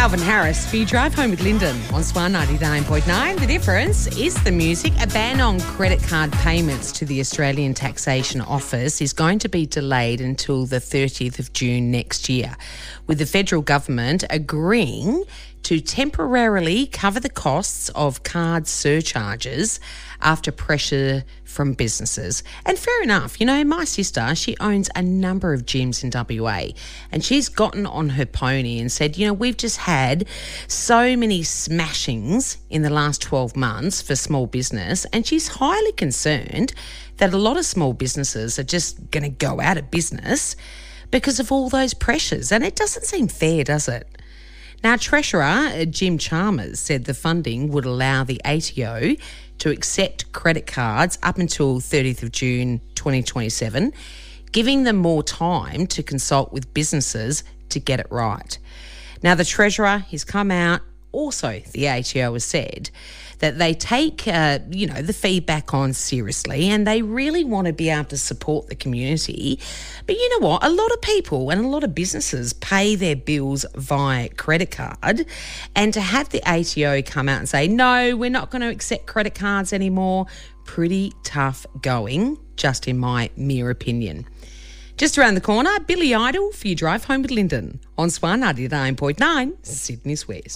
Calvin Harris for You Drive Home with Lyndon on Swan 99.9. The difference is the music. A ban on credit card payments to the Australian Taxation Office is going to be delayed until the 30th of June next year, with the federal government agreeing to temporarily cover the costs of card surcharges after pressure from businesses. And fair enough, you know, my sister, she owns a number of gyms in WA, and she's gotten on her pony and said, you know, we've just had so many smashings in the last 12 months for small business, and she's highly concerned that a lot of small businesses are just going to go out of business because of all those pressures. And it doesn't seem fair, does it? Now, Treasurer Jim Chalmers said the funding would allow the ATO to accept credit cards up until 30th of June 2027, giving them more time to consult with businesses to get it right. Now, the Treasurer has come out, also the ATO has said, that they take, the feedback on seriously, and they really want to be able to support the community. But you know what? A lot of people and a lot of businesses pay their bills via credit card, and to have the ATO come out and say, no, we're not going to accept credit cards anymore, pretty tough going, just in my mere opinion. Just around the corner, Billy Idol for You Drive Home with Lyndon on Swan 99.9, Sydney's West.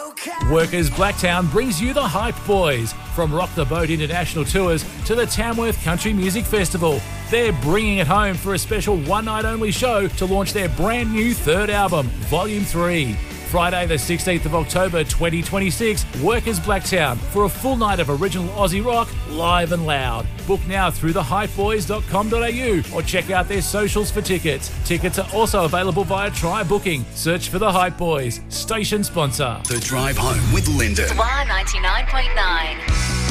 Workers Blacktown brings you the Hype Boys. From Rock the Boat International Tours to the Tamworth Country Music Festival, they're bringing it home for a special one-night-only show to launch their brand new third album, Volume 3. Friday the 16th of October 2026, Workers Blacktown for a full night of original Aussie rock, live and loud. Book now through thehypeboys.com.au or check out their socials for tickets. Tickets are also available via Try Booking. Search for The Hype Boys, station sponsor. The Drive Home with Lyndon. Swan 99.9.